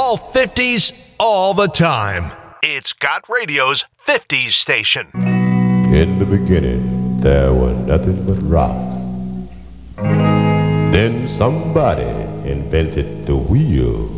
all 50s, all the time. It's Got Radio's 50s station. In the beginning, there were nothing but rocks. Then somebody invented the wheel.